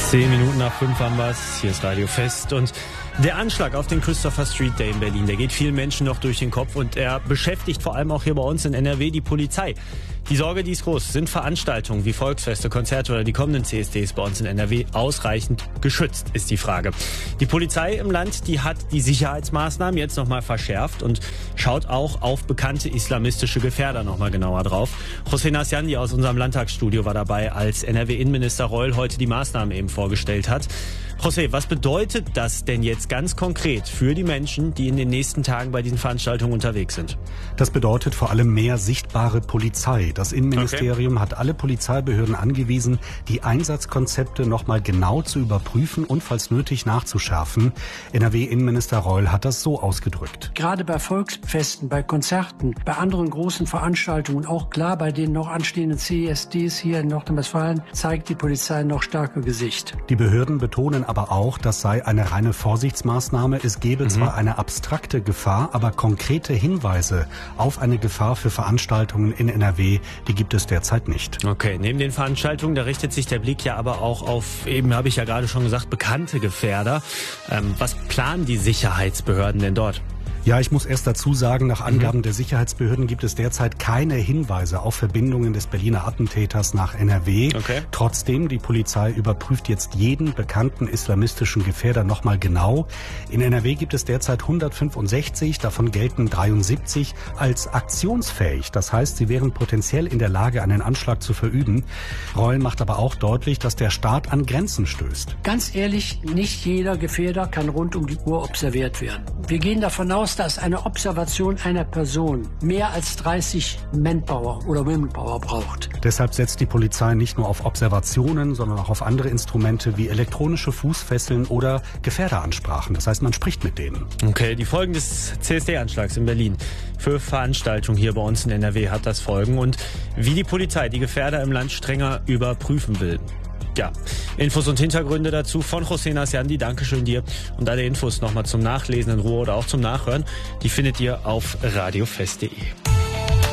10 Minuten nach 5 haben wir es. Hier ist Radio Fest. Und der Anschlag auf den Christopher Street Day in Berlin, der geht vielen Menschen noch durch den Kopf und er beschäftigt vor allem auch hier bei uns in NRW die Polizei. Die Sorge, die ist groß. Sind Veranstaltungen wie Volksfeste, Konzerte oder die kommenden CSDs bei uns in NRW ausreichend geschützt, ist die Frage. Die Polizei im Land, die hat die Sicherheitsmaßnahmen jetzt nochmal verschärft und schaut auch auf bekannte islamistische Gefährder nochmal genauer drauf. Hossein Asyandi aus unserem Landtagsstudio war dabei, als NRW-Innenminister Reul heute die Maßnahmen eben vorgestellt hat. José, was bedeutet das denn jetzt ganz konkret für die Menschen, die in den nächsten Tagen bei diesen Veranstaltungen unterwegs sind? Das bedeutet vor allem mehr sichtbare Polizei. Das Innenministerium hat alle Polizeibehörden angewiesen, die Einsatzkonzepte nochmal genau zu überprüfen und falls nötig nachzuschärfen. NRW-Innenminister Reul hat das so ausgedrückt. Gerade bei Volksfesten, bei Konzerten, bei anderen großen Veranstaltungen, auch klar bei den noch anstehenden CSDs hier in Nordrhein-Westfalen, zeigt die Polizei noch stärker Gesicht. Die Behörden betonen aber auch, das sei eine reine Vorsichtsmaßnahme. Es gebe zwar eine abstrakte Gefahr, aber konkrete Hinweise auf eine Gefahr für Veranstaltungen in NRW, die gibt es derzeit nicht. Okay, neben den Veranstaltungen, da richtet sich der Blick ja aber auch auf, eben habe ich ja gerade schon gesagt, bekannte Gefährder. Was planen die Sicherheitsbehörden denn dort? Ja, ich muss erst dazu sagen, nach Angaben der Sicherheitsbehörden gibt es derzeit keine Hinweise auf Verbindungen des Berliner Attentäters nach NRW. Okay. Trotzdem, die Polizei überprüft jetzt jeden bekannten islamistischen Gefährder nochmal genau. In NRW gibt es derzeit 165, davon gelten 73 als aktionsfähig. Das heißt, sie wären potenziell in der Lage, einen Anschlag zu verüben. Reul macht aber auch deutlich, dass der Staat an Grenzen stößt. Ganz ehrlich, nicht jeder Gefährder kann rund um die Uhr observiert werden. Wir gehen davon aus, dass eine Observation einer Person mehr als 30 Manpower oder Womenpower braucht. Deshalb setzt die Polizei nicht nur auf Observationen, sondern auch auf andere Instrumente wie elektronische Fußfesseln oder Gefährderansprachen. Das heißt, man spricht mit denen. Okay, die Folgen des CSD-Anschlags in Berlin für Veranstaltungen hier bei uns in NRW hat das Folgen und wie die Polizei die Gefährder im Land strenger überprüfen will. Ja, Infos und Hintergründe dazu von Hossein Asyandi, Dankeschön dir. Und alle Infos nochmal zum Nachlesen in Ruhe oder auch zum Nachhören, die findet ihr auf radiofest.de.